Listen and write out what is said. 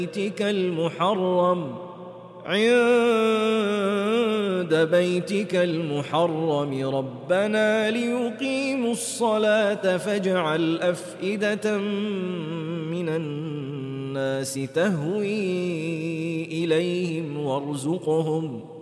بيتك المحرم ربنا ليقيموا الصلاة فاجعل أفئدة من الناس تهوي إليهم